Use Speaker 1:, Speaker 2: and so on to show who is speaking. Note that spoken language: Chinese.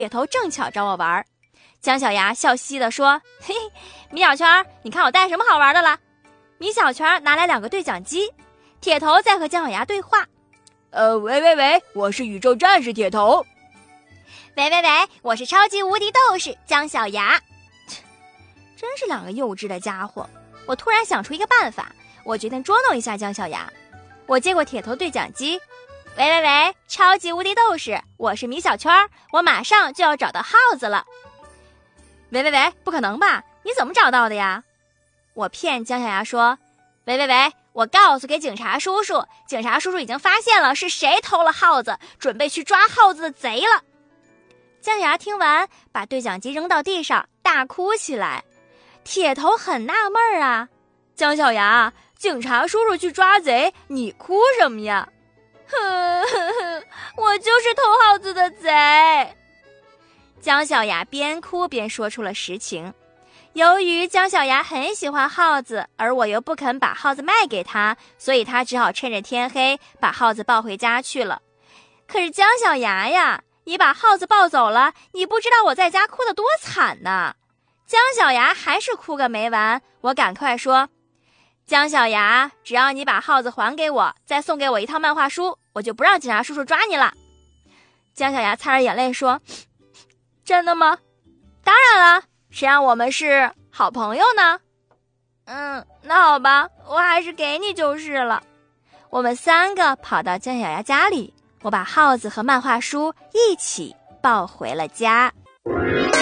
Speaker 1: 铁头正巧找我玩。姜小牙笑嘻嘻地说：“嘿，米小圈，你看我带什么好玩的了？”米小圈拿来2个对讲机，铁头在和姜小牙对话：“
Speaker 2: 喂，我是宇宙战士铁头。”“
Speaker 3: 喂，我是超级无敌斗士姜小牙。”
Speaker 1: 真是2个幼稚的家伙。我突然想出一个办法，我决定捉弄一下姜小牙。我接过铁头对讲机：“喂，超级无敌斗士，我是米小圈，我马上就要找到耗子了。”“喂，不可能吧？你怎么找到的呀？”我骗姜小牙说：“喂，我告诉给警察叔叔，警察叔叔已经发现了是谁偷了耗子，准备去抓耗子的贼了。”姜小牙听完，把对讲机扔到地上，大哭起来。铁头很纳闷啊，姜小牙，警察叔叔去抓贼，你哭什么呀？我就是偷耗子的贼。姜小牙边哭边说出了实情。由于姜小牙很喜欢耗子，而我又不肯把耗子卖给他，所以他只好趁着天黑把耗子抱回家去了。可是姜小牙呀，你把耗子抱走了，你不知道我在家哭得多惨呢。姜小牙还是哭个没完，我赶快说：“姜小牙，只要你把耗子还给我，再送给我一套漫画书，我就不让警察叔叔抓你了。”姜小牙擦着眼泪说：“真的吗？当然了，谁让我们是好朋友呢？”“那好吧，我还是给你就是了。”我们3个跑到姜小牙家里，我把耗子和漫画书一起抱回了家。